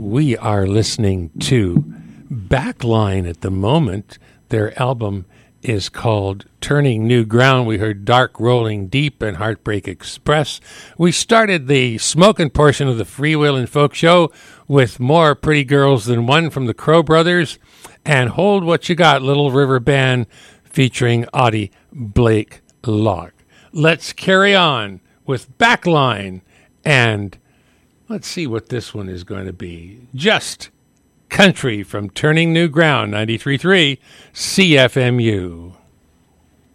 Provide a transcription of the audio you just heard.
We are listening to Backline at the moment. Their album is called Turning New Ground. We heard Dark Rolling Deep and Heartbreak Express. We started the smoking portion of the Freewheelin' Folk Show with More Pretty Girls Than One from the Crow Brothers and Hold What You Got, Little River Band featuring Audie Blake Locke. Let's carry on with Backline, and let's see what this one is going to be. Just Country from Turning New Ground, 93.3 CFMU.